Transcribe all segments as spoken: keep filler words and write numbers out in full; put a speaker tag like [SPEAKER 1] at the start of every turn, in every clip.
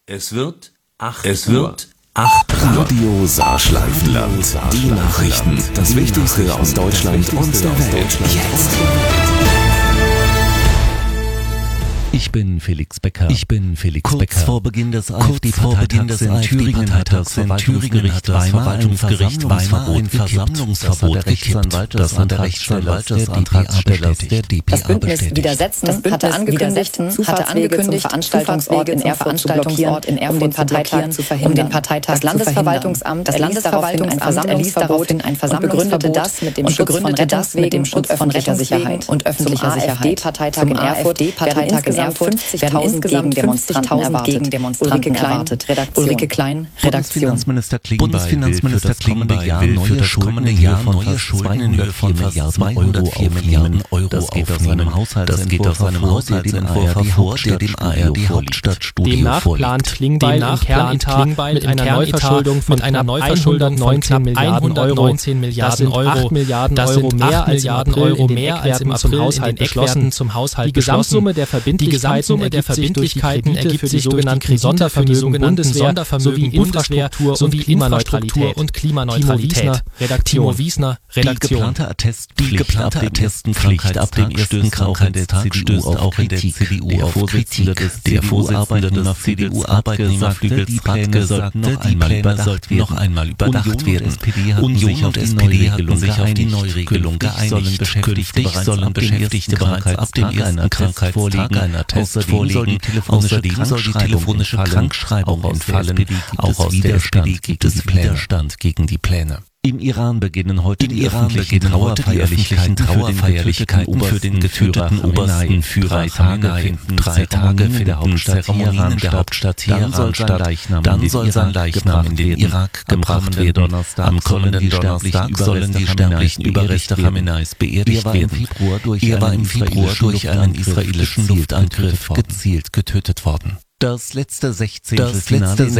[SPEAKER 1] Es wird acht Es wird acht
[SPEAKER 2] Radio Saarschleifenland. Die Nachrichten. Das Wichtigste aus Deutschland und der Welt. Jetzt.
[SPEAKER 3] Ich bin Felix Becker.
[SPEAKER 4] Ich bin Felix
[SPEAKER 3] Kurz
[SPEAKER 4] Becker.
[SPEAKER 3] vor Beginn des
[SPEAKER 4] AfD-Parteitags in Thüringen hat das Verwaltungsgericht Weimar ein Versammlungsverbot gekippt. Das hat der Rechtsanwalt des Antragstellers der D P A
[SPEAKER 5] Das Bündnis
[SPEAKER 4] bestätigt.
[SPEAKER 5] Widersetzen
[SPEAKER 6] Das Bündnis
[SPEAKER 5] hatte angekündigt, hatte angekündigt,
[SPEAKER 6] Veranstaltungsort in Erfurt zu blockieren,
[SPEAKER 5] in Erfurt
[SPEAKER 6] um den
[SPEAKER 5] zu blockieren,
[SPEAKER 6] Parteitag zu verhindern.
[SPEAKER 5] um den Parteitag
[SPEAKER 6] Das Landesverwaltungsamt,
[SPEAKER 5] das Landesverwaltungsamt erließ daraufhin ein Versammlungsverbot
[SPEAKER 6] begründete das mit dem
[SPEAKER 5] und
[SPEAKER 6] Schutz von
[SPEAKER 5] begründete das mit dem Schutz von Rechtssicherheit
[SPEAKER 6] und öffentlicher Sicherheit.
[SPEAKER 5] Zum AfD-Parteitag in Erfurt werden insgesamt
[SPEAKER 6] fünfzigtausend
[SPEAKER 5] Gegendemonstranten erwartet. Ulrike Klein, Redaktion.
[SPEAKER 3] Bundesfinanzminister Klingbeil
[SPEAKER 4] Bundesfinanzminister
[SPEAKER 3] will für das kommende Jahr
[SPEAKER 4] will für
[SPEAKER 3] neue
[SPEAKER 4] das
[SPEAKER 3] Schulden
[SPEAKER 4] kommende
[SPEAKER 3] in Höhe
[SPEAKER 4] Jahr
[SPEAKER 3] von
[SPEAKER 4] neue
[SPEAKER 3] fast
[SPEAKER 4] Schulden in Höhe von fast
[SPEAKER 3] zweihundertvier Milliarden Euro
[SPEAKER 4] Das geht aus
[SPEAKER 3] aufnehmen.
[SPEAKER 4] seinem
[SPEAKER 3] Das geht aus seinem Haushaltsentwurf hervor, der dem A R D Hauptstadtstudio
[SPEAKER 7] Demnach
[SPEAKER 3] vorliegt.
[SPEAKER 7] plant Klingbeil
[SPEAKER 8] Demnach
[SPEAKER 7] im
[SPEAKER 8] plant
[SPEAKER 7] Kernetat
[SPEAKER 8] Klingbeil
[SPEAKER 7] mit
[SPEAKER 8] im
[SPEAKER 7] einer
[SPEAKER 8] Kernetat
[SPEAKER 7] Neuverschuldung von
[SPEAKER 8] mit einer
[SPEAKER 7] knapp
[SPEAKER 8] Neuverschuldung von
[SPEAKER 7] hundertneunzehn
[SPEAKER 8] knapp
[SPEAKER 7] Milliarden Euro.
[SPEAKER 8] hundertneunzehn
[SPEAKER 7] Das sind
[SPEAKER 8] Milliarden
[SPEAKER 7] acht
[SPEAKER 8] Euro.
[SPEAKER 7] Milliarden
[SPEAKER 8] Das
[SPEAKER 7] Euro
[SPEAKER 8] sind
[SPEAKER 7] mehr
[SPEAKER 8] acht
[SPEAKER 7] als im
[SPEAKER 8] Milliarden
[SPEAKER 7] April
[SPEAKER 8] Euro
[SPEAKER 7] in den
[SPEAKER 8] mehr als im
[SPEAKER 7] Eckwerten
[SPEAKER 8] April
[SPEAKER 7] zum
[SPEAKER 8] in
[SPEAKER 7] Haushalt
[SPEAKER 8] den
[SPEAKER 7] beschlossen.
[SPEAKER 8] Eckwerten zum Haushalt
[SPEAKER 7] Die Gesamtsumme der
[SPEAKER 8] beschlossen. Die Gesamtsumme der Verbindlichkeiten ergibt sich durch die Kredite für die sogenannten Sondervermögen Infrastruktur sowie Infrastruktur und Klimaneutralität. Timo Wiesner,
[SPEAKER 3] Die
[SPEAKER 8] Redaktion.
[SPEAKER 3] geplante Attestpflicht
[SPEAKER 4] Die geplante
[SPEAKER 3] ab dem ersten
[SPEAKER 4] Attestpflicht ab dem
[SPEAKER 3] Krankheitstag
[SPEAKER 4] ersten
[SPEAKER 3] stößt auch in der
[SPEAKER 4] Krankheitstag
[SPEAKER 3] C D U
[SPEAKER 4] stößt
[SPEAKER 3] auf
[SPEAKER 4] auch in der
[SPEAKER 3] Kritik.
[SPEAKER 4] C D U
[SPEAKER 3] Der
[SPEAKER 4] auf
[SPEAKER 3] Vorsitzende
[SPEAKER 4] Kritik.
[SPEAKER 3] des
[SPEAKER 4] Der Vorsitzende des C D U-Arbeitnehmerflügels Radke sagte, die Pläne sollten noch einmal überdacht werden. Union und S P D hatten sich auf die Neuregelung geeinigt. Künftig sollen Beschäftigte bereits ab dem ersten Krankheitstag einen Attest vorlegen. Außerdem soll die telefonische Krankschreibung entfallen. Auch aus der S P D gibt es Widerstand gegen die Pläne. Im Iran beginnen heute Im
[SPEAKER 3] die
[SPEAKER 4] Iran
[SPEAKER 3] öffentlichen
[SPEAKER 4] beginnen heute die öffentlichen
[SPEAKER 3] Trauerfeierlichkeiten
[SPEAKER 4] Trauerfeierlichkeiten
[SPEAKER 3] für den getöteten obersten Führer
[SPEAKER 4] Drei Tage
[SPEAKER 3] Khamenei.
[SPEAKER 4] finden
[SPEAKER 3] Drei Tage
[SPEAKER 4] Zeremonien
[SPEAKER 3] in der Hauptstadt
[SPEAKER 4] Zeremonien
[SPEAKER 3] Teheran
[SPEAKER 4] in der
[SPEAKER 3] statt.
[SPEAKER 4] Hauptstadt
[SPEAKER 3] Dann soll
[SPEAKER 4] Teheran
[SPEAKER 3] sein
[SPEAKER 4] statt.
[SPEAKER 3] Leichnam
[SPEAKER 4] Dann
[SPEAKER 3] in den
[SPEAKER 4] soll sein
[SPEAKER 3] Irak
[SPEAKER 4] Leichnam in den
[SPEAKER 3] gebracht
[SPEAKER 4] Irak
[SPEAKER 3] Am
[SPEAKER 4] gebracht
[SPEAKER 3] kommenden
[SPEAKER 4] werden.
[SPEAKER 3] Donnerstag
[SPEAKER 4] Am
[SPEAKER 3] sollen
[SPEAKER 4] kommenden
[SPEAKER 3] die
[SPEAKER 4] Donnerstag
[SPEAKER 3] sterblichen
[SPEAKER 4] sollen die sterblichen Überreste Khameneis beerdigt
[SPEAKER 3] Er war im
[SPEAKER 4] werden.
[SPEAKER 3] Februar durch
[SPEAKER 4] Er war
[SPEAKER 3] einen
[SPEAKER 4] im Februar durch einen israelischen Luftangriff gezielt getötet worden. Das letzte Sechzehntelfinale in der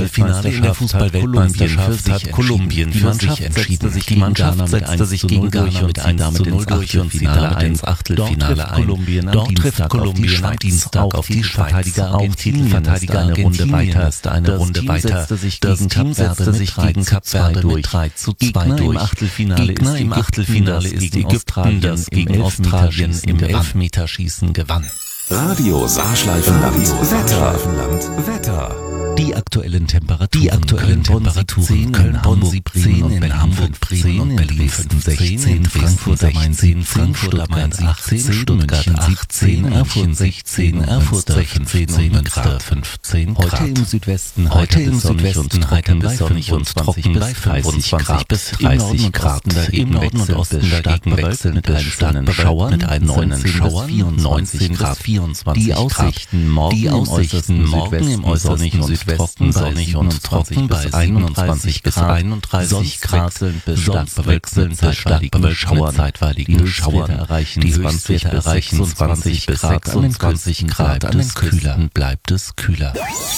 [SPEAKER 4] Fußball-Weltmeisterschaft hat Kolumbien für sich entschieden. Die Mannschaft setzte sich gegen Ghana mit eins zu null durch und zieht damit ins Achtelfinale ein. Dort trifft Kolumbien am Dienstag auf die Schweiz. Auch Titelverteidiger eine Runde weiter ist eine Runde weiter. Das Team setzte sich gegen Kap Verde mit drei zu zwei durch. Gegner im Achtelfinale ist Ägypten, das gegen Australien im Elfmeterschießen gewann.
[SPEAKER 2] Radio Saarschleifenland. Wetter. Wetter.
[SPEAKER 3] Die aktuellen Temperaturen.
[SPEAKER 4] Die aktuellen Temperaturen.
[SPEAKER 3] Köln, Hamburg zehn, in Hamburg zehn, in Berlin sechzehn, Frankfurt am Main zehn, Frankfurt am Main achtzehn, Stuttgart achtzehn, Erfurt sechzehn, Erfurt sechzehn und Münster fünfzehn Grad. Heute im Südwesten, heute im Südwesten heiter bis sonnig und trocken bei fünfundzwanzig bis dreißig Grad. Im Norden und Osten dagegen wechselnd bis stark Schauer mit einzelnen Schauern neunzehn bis vierundzwanzig Grad. Die Aussichten morgen im äußersten Südwesten trocken, sonnig und trocken bei einundzwanzig bis einunddreißig Grad, bis stark bewölkt bis stark bewölkt zeitweiligen Schauern erreichen die Höchstwerte erreichen zwanzig bis sechsundzwanzig Grad, an den Küsten bleibt es kühler.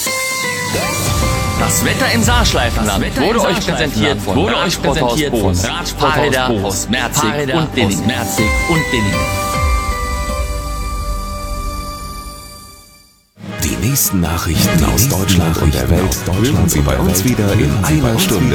[SPEAKER 9] Das Wetter im Saarschleifenland wurde euch präsentiert von
[SPEAKER 8] wurde euch präsentiert von
[SPEAKER 9] Radsporthaus aus Merzig und Dilling.
[SPEAKER 2] Die nächsten Nachrichten aus Deutschland und der Welt hören Sie bei uns wieder in einer Stunde.